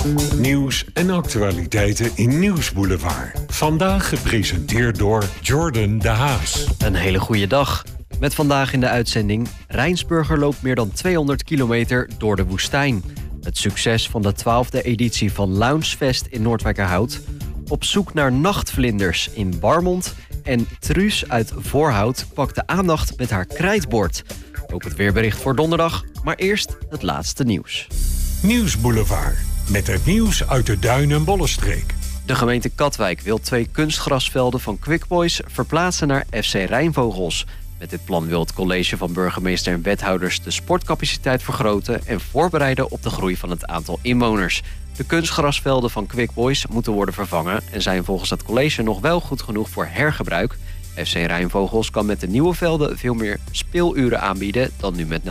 Nieuws en actualiteiten in Nieuwsboulevard. Vandaag gepresenteerd door Jordan de Haas. Een hele goede dag. Met vandaag in de uitzending: Rijnsburger loopt meer dan 200 kilometer door de woestijn. Het succes van de 12e editie van Loungefest in Noordwijkerhout. Op zoek naar nachtvlinders in Warmond. En Truus uit Voorhout pakt de aandacht met haar krijtbord. Ook het weerbericht voor donderdag, maar eerst het laatste nieuws. Nieuwsboulevard. Met het nieuws uit de Duin- en Bollenstreek. De gemeente Katwijk wil 2 kunstgrasvelden van Quick Boys verplaatsen naar FC Rijnvogels. Met dit plan wil het college van burgemeester en wethouders de sportcapaciteit vergroten en voorbereiden op de groei van het aantal inwoners. De kunstgrasvelden van Quick Boys moeten worden vervangen en zijn volgens het college nog wel goed genoeg voor hergebruik. FC Rijnvogels kan met de nieuwe velden veel meer speeluren aanbieden dan nu met